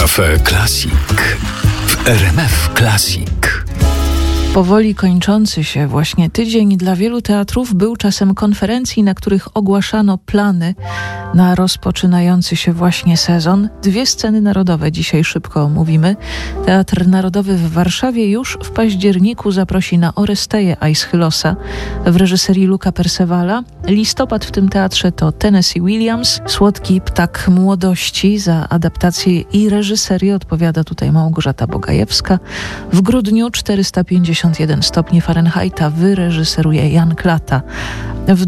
Cafe Classic w RMF Classic. Powoli kończący się właśnie tydzień dla wielu teatrów był czasem konferencji, na których ogłaszano plany na rozpoczynający się właśnie sezon. 2 sceny narodowe dzisiaj szybko omówimy. Teatr Narodowy w Warszawie już w październiku zaprosi na Oresteję Aeschylosa w reżyserii Luca Percevala. Listopad w tym teatrze to Tennessee Williams, Słodki ptak młodości. Za adaptację i reżyserię odpowiada tutaj Małgorzata Bogajewska. W grudniu 451 stopni Fahrenheita wyreżyseruje Jan Klata. W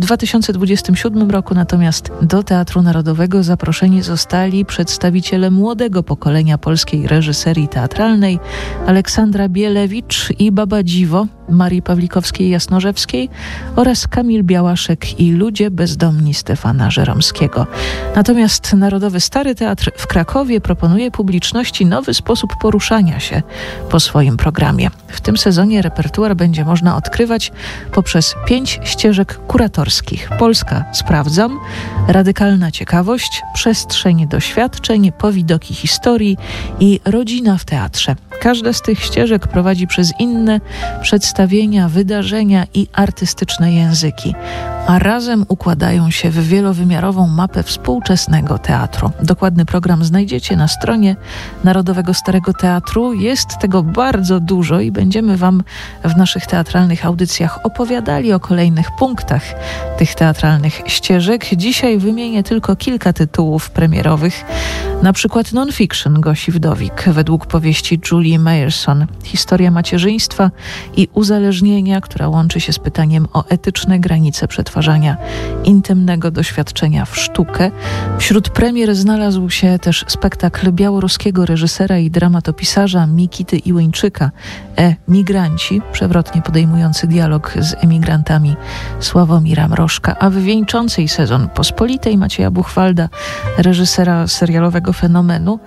2027 roku natomiast do Teatru Narodowego zaproszeni zostali przedstawiciele młodego pokolenia polskiej reżyserii teatralnej Aleksandra Bielewicz i Baba Dziwo Marii Pawlikowskiej-Jasnorzewskiej oraz Kamil Białaszek i Ludzie bezdomni Stefana Żeromskiego. Natomiast Narodowy Stary Teatr w Krakowie proponuje publiczności nowy sposób poruszania się po swoim programie. W tym sezonie repertuar będzie można odkrywać poprzez 5 ścieżek kuratorskich. Polska Sprawdzam, Radykalna Ciekawość, Przestrzeń Doświadczeń, Powidoki Historii i Rodzina w Teatrze. Każda z tych ścieżek prowadzi przez inne przedstawienia, wydarzenia i artystyczne języki, a razem układają się w wielowymiarową mapę współczesnego teatru. Dokładny program znajdziecie na stronie Narodowego Starego Teatru. Jest tego bardzo dużo i będziemy Wam w naszych teatralnych audycjach opowiadali o kolejnych punktach tych teatralnych ścieżek. Dzisiaj wymienię tylko kilka tytułów premierowych. Na przykład non-fiction Gosi Wdowik według powieści Julie Meyerson. Historia macierzyństwa i uzależnienia, która łączy się z pytaniem o etyczne granice przetwarzania intymnego doświadczenia w sztukę. Wśród premier znalazł się też spektakl białoruskiego reżysera i dramatopisarza Mikity Iłyńczyka Migranci, przewrotnie podejmujący dialog z emigrantami Sławomira Mrożka, a w wieńczącej sezon Pospolitej Macieja Buchwalda, reżysera serialowego Fenomenu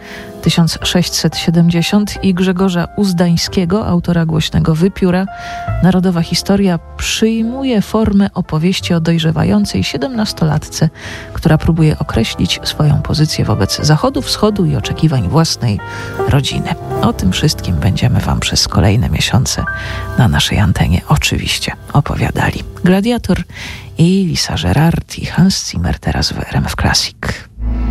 1670 i Grzegorza Uzdańskiego, autora głośnego Wypióra, Narodowa Historia przyjmuje formę opowieści o dojrzewającej 17-latce, która próbuje określić swoją pozycję wobec Zachodu, Wschodu i oczekiwań własnej rodziny. O tym wszystkim będziemy Wam przez kolejne miesiące na naszej antenie oczywiście opowiadali. Gladiator i Lisa Gerard i Hans Zimmer teraz w RMF Classic.